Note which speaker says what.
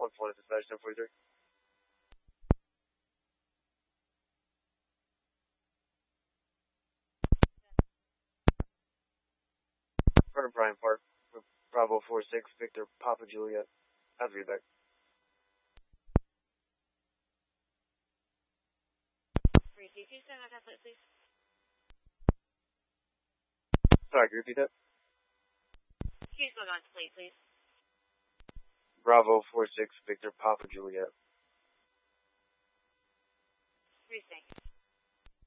Speaker 1: 1-4 dispatch 1043. Vernon Bryant Park, Bravo 46, Victor Papa Juliet. I'll be back.
Speaker 2: Can you send that plate, please?
Speaker 1: Sorry, can you repeat that?
Speaker 2: Can you go on to plate, please?
Speaker 1: Bravo 46, Victor Papa Juliet.
Speaker 2: 3 seconds.